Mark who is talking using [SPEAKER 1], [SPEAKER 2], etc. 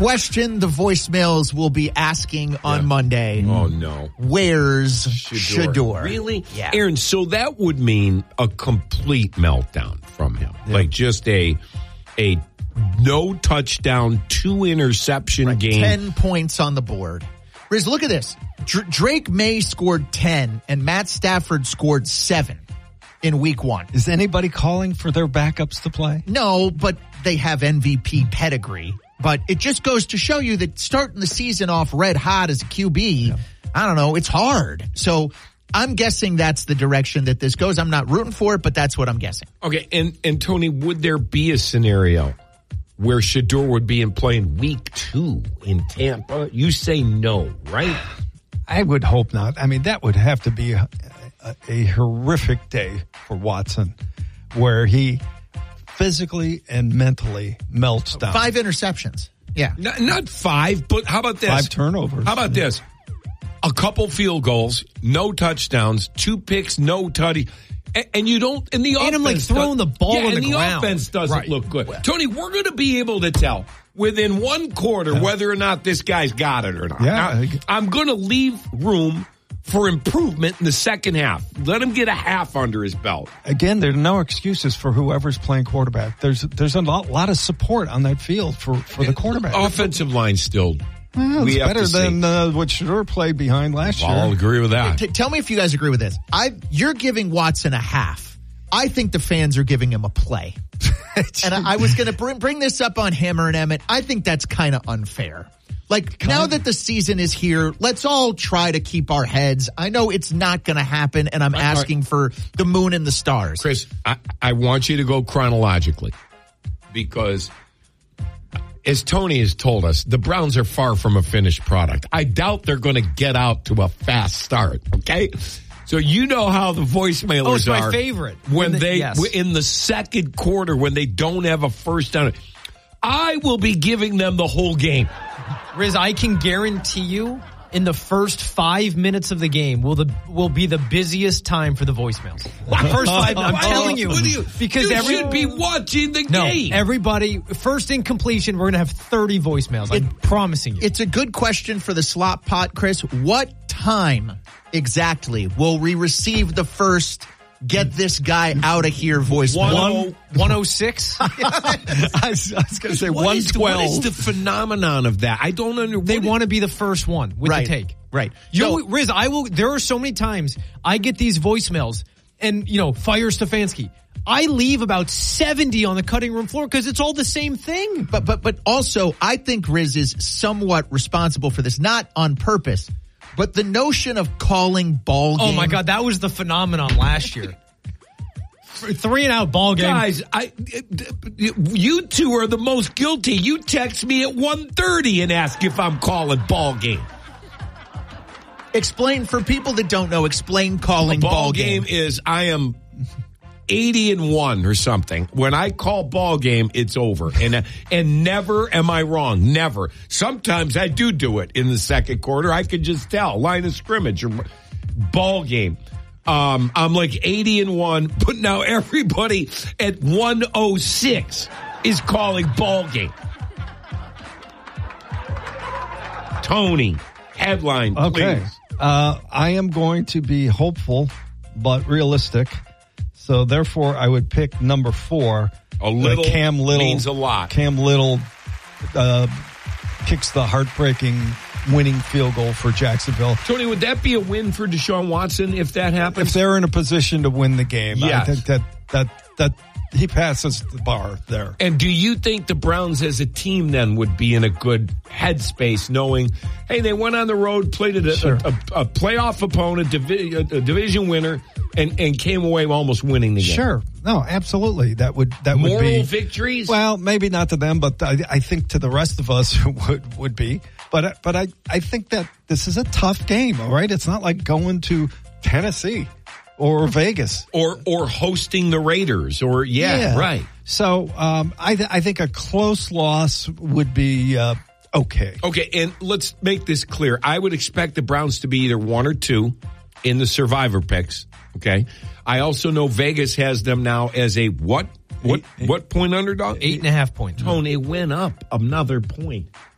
[SPEAKER 1] question the voicemails will be asking on Monday.
[SPEAKER 2] Oh, no.
[SPEAKER 1] Where's Shedeur?
[SPEAKER 2] Really?
[SPEAKER 1] Yeah.
[SPEAKER 2] Aaron, so that would mean a complete meltdown from him. Yeah. Like just a no touchdown, 2 interception game.
[SPEAKER 1] 10 points on the board. Riz, look at this. Drake May scored 10 and Matt Stafford scored 7 in week 1.
[SPEAKER 3] Is anybody calling for their backups to play?
[SPEAKER 1] No, but they have MVP pedigree. But it just goes to show you that starting the season off red hot as a QB, I don't know, it's hard. So I'm guessing that's the direction that this goes. I'm not rooting for it, but that's what I'm guessing.
[SPEAKER 2] Okay, and Tony, would there be a scenario where Shedeur would be in play in week 2 in Tampa? You say no, right?
[SPEAKER 3] I would hope not. I mean, that would have to be a horrific day for Watson, where he physically and mentally melts down.
[SPEAKER 1] 5 interceptions. Yeah.
[SPEAKER 2] Not 5, but how about this?
[SPEAKER 3] 5 turnovers.
[SPEAKER 2] How about this? A couple field goals, no touchdowns, 2 picks, no tutty. And you don't, and the offense.
[SPEAKER 4] And I'm like throwing the ball on the ground.
[SPEAKER 2] And the offense doesn't look good. Tony, we're going to be able to tell within 1 quarter whether or not this guy's got it or not.
[SPEAKER 3] Yeah.
[SPEAKER 2] Now, I'm going to leave room for improvement in the second half. Let him get a half under his belt.
[SPEAKER 3] Again, there are no excuses for whoever's playing quarterback. There's a lot of support on that field for the quarterback.
[SPEAKER 2] Offensive line still.
[SPEAKER 3] Well, it's better than what Shedeur played behind last year.
[SPEAKER 2] I'll agree with that.
[SPEAKER 1] Tell me if you guys agree with this. You're giving Watson a half. I think the fans are giving him a play. And I was going to bring this up on Hammer and Emmett. I think that's kind of unfair. Like, now that the season is here, let's all try to keep our heads. I know it's not going to happen, and I'm asking for the moon and the stars.
[SPEAKER 2] Chris, I want you to go chronologically because, as Tony has told us, the Browns are far from a finished product. I doubt they're going to get out to a fast start, okay? So you know how the voicemailers are.
[SPEAKER 4] Oh, it's my favorite.
[SPEAKER 2] When in the second quarter, when they don't have a first down. I will be giving them the whole game.
[SPEAKER 4] Riz, I can guarantee you in the first 5 minutes of the game will be the busiest time for the voicemails. First 5 I'm telling you. Because
[SPEAKER 2] you should be watching the game.
[SPEAKER 4] No, everybody, first in completion, we're going to have 30 voicemails. I'm promising you.
[SPEAKER 1] It's a good question for the slot pot, Chris. What time exactly will we receive the first get this guy out of here voicemail?
[SPEAKER 4] 106?
[SPEAKER 3] I was going to say 112.
[SPEAKER 2] What is the phenomenon of that? I don't understand.
[SPEAKER 4] They want to be the first one with the take.
[SPEAKER 1] Right.
[SPEAKER 4] Riz, there are so many times I get these voicemails and, fire Stefanski. I leave about 70 on the cutting room floor because it's all the same thing.
[SPEAKER 1] But also, I think Riz is somewhat responsible for this, not on purpose. But the notion of calling ball game.
[SPEAKER 4] Oh, my God. That was the phenomenon last year. 3-and-out ball game.
[SPEAKER 2] Guys, you two are the most guilty. You text me at 1:30 and ask if I'm calling ball game.
[SPEAKER 1] Explain, for people that don't know, explain calling ball game.
[SPEAKER 2] Is I am 80-1 or something. When I call ball game, it's over. And never am I wrong. Never. Sometimes I do it in the second quarter. I can just tell. Line of scrimmage or ball game. I'm like 80-1, but now everybody at 106 is calling ball game. Tony, headline,
[SPEAKER 3] okay.
[SPEAKER 2] Please.
[SPEAKER 3] I am going to be hopeful, but realistic. So, therefore, I would pick number 4.
[SPEAKER 2] A little
[SPEAKER 3] Cam Little
[SPEAKER 2] means a lot.
[SPEAKER 3] Cam Little kicks the heartbreaking winning field goal for Jacksonville.
[SPEAKER 2] Tony, would that be a win for Deshaun Watson if that happens?
[SPEAKER 3] If they're in a position to win the game,
[SPEAKER 2] yes.
[SPEAKER 3] I think that he passes the bar there.
[SPEAKER 2] And do you think the Browns as a team then would be in a good headspace knowing, hey, they went on the road, played a playoff opponent, a division winner, and came away almost winning the game?
[SPEAKER 3] Sure. No, absolutely. That would be
[SPEAKER 2] moral victories?
[SPEAKER 3] Well, maybe not to them, but I think to the rest of us would be. But I think that this is a tough game, all right? It's not like going to Tennessee or Vegas.
[SPEAKER 2] Or hosting the Raiders or, right.
[SPEAKER 3] So I think a close loss would be okay.
[SPEAKER 2] Okay, and let's make this clear. I would expect the Browns to be either 1 or 2 in the survivor picks, okay? I also know Vegas has them now as a what point underdog?
[SPEAKER 4] 8.5 points.
[SPEAKER 2] Tony, went up another point.